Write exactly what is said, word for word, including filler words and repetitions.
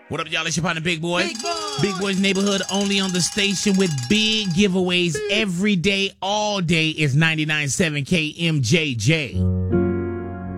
What up, y'all? It's your partner, Big Boy. Big Boy. Big Boy's Neighborhood, only on the station with big giveaways every day, all day. Is ninety-nine point seven K M J J.